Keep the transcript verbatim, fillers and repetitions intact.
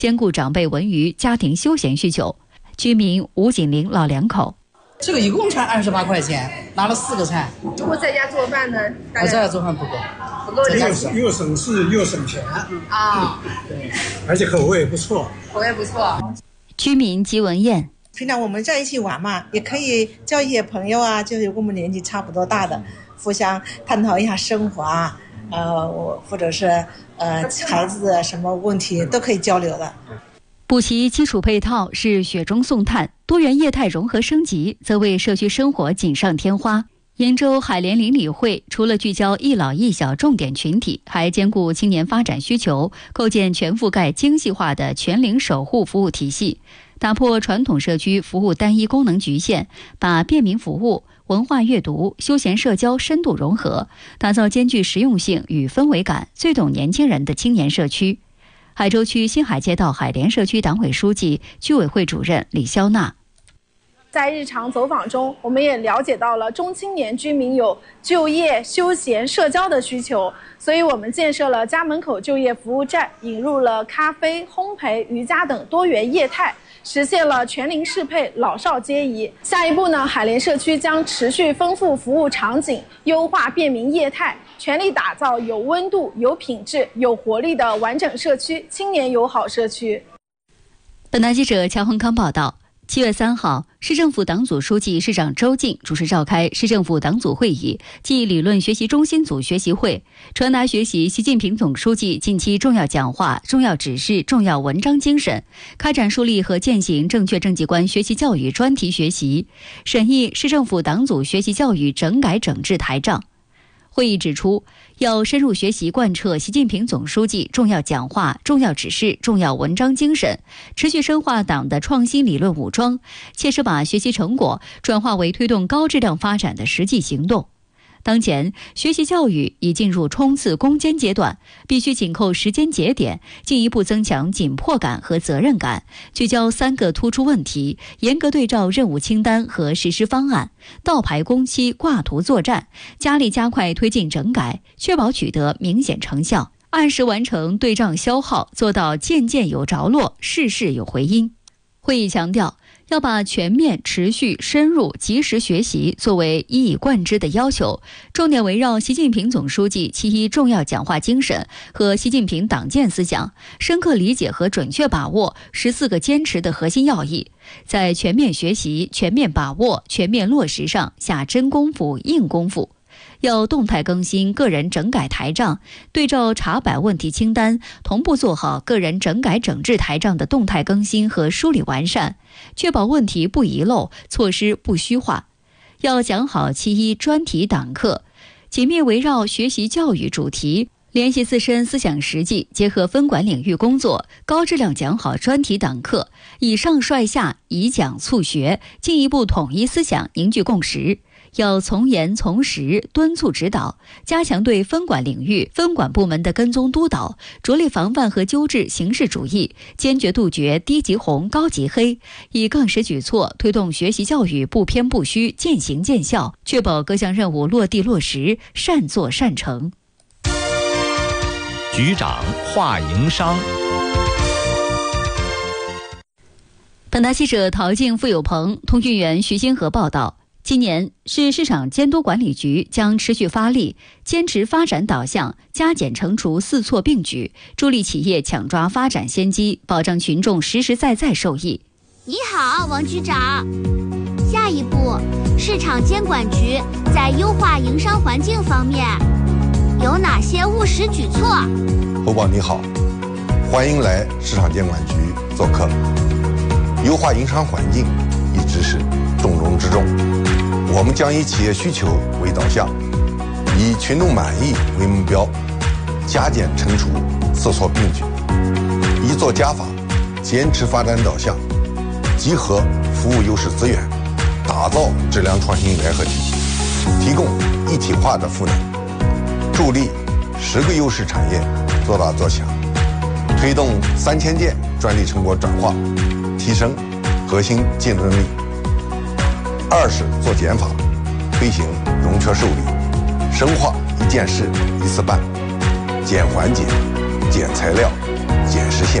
兼顾长辈文娱、家庭休闲需求。居民吴锦玲老两口， 这个一共才二十八块钱，拿了四个菜。 如果在家做饭呢？ 我在家做饭不够， 不够又又省事又省钱啊、 嗯！对，而且口味也不错， 口味不错。 居民吉文燕， 平常我们在一起玩嘛，也可以叫一些朋友啊，就是跟我们年纪差不多大的，互相探讨一下生活啊，呃，我或者是呃孩子的什么问题都可以交流的。 补习基础配套是雪中送炭，多元业态融合升级则为社区生活锦上添花。鄞州海莲邻里会除了聚焦一老一小重点群体，还兼顾青年发展需求，构建全覆盖精细化的全龄守护服务体系，打破传统社区服务单一功能局限，把便民服务、文化阅读、休闲社交深度融合，打造兼具实用性与氛围感、最懂年轻人的青年社区。海州区新海街道海莲社区党委书记、居委会主任李肖娜， 在日常走访中，我们也了解到了中青年居民有就业、休闲、社交的需求，所以我们建设了家门口就业服务站，引入了咖啡、烘焙、瑜伽等多元业态，实现了全龄适配、老少皆宜。下一步呢，海莲社区将持续丰富服务场景，优化便民业态，全力打造有温度、有品质、有活力的完整社区、青年友好社区。 本台记者乔宏康报道。七月三号，市政府党组书记、市长周进主持召开市政府党组会议暨理论学习中心组学习会，传达学习习近平总书记近期重要讲话、重要指示、重要文章精神，开展树立和践行正确政绩观学习教育专题学习，审议市政府党组学习教育整改整治台账。会议指出，要深入学习贯彻习近平总书记重要讲话、重要指示、重要文章精神，持续深化党的创新理论武装，切实把学习成果转化为推动高质量发展的实际行动。当前，学习教育已进入冲刺攻坚阶段，必须紧扣时间节点，进一步增强紧迫感和责任感，聚焦三个突出问题，严格对照任务清单和实施方案，倒排工期、挂图作战，加力加快推进整改，确保取得明显成效，按时完成对账消耗，做到件件有着落，事事有回音。会议强调，要把全面、持续、深入、及时学习作为一以贯之的要求，重点围绕习近平总书记七一重要讲话精神和习近平党建思想，深刻理解和准确把握十四个坚持的核心要义，在全面学习、全面把握、全面落实上下真功夫、硬功夫。要动态更新个人整改台账，对照查摆问题清单，同步做好个人整改整治台账的动态更新和梳理完善，确保问题不遗漏，措施不虚化。要讲好七一专题党课，紧密围绕学习教育主题，联系自身思想实际，结合分管领域工作，高质量讲好专题党课，以上率下，以讲促学，进一步统一思想，凝聚共识。要从严从实敦促指导，加强对分管领域、分管部门的跟踪督导，着力防范和纠治形式主义，坚决杜绝低级红、高级黑，以更实举措推动学习教育不偏不虚、见行见效，确保各项任务落地落实、善作善成。 局长话营商。 本台记者陶静、付有朋、通讯员徐金河报道。今年市市场监督管理局将持续发力，坚持发展导向，加减乘除四错并举，助力企业抢抓发展先机，保障群众实实在在受益。 你好，王局长。下一步，市场监管局在优化营商环境方面有哪些务实举措？ 侯宝你好，欢迎来市场监管局做客。优化营商环境一直是重中之重，我们将以企业需求为导向，以群众满意为目标，加减乘除四错并举，一做加法，坚持发展导向，集合服务优势资源，打造质量创新联合体，提供一体化的赋能，助力十个优势产业做大做强，推动三千件专利成果转化，提升核心竞争力。二是做减法，推行融缺受理，深化一件事一次办，减环节、减材料、减时限，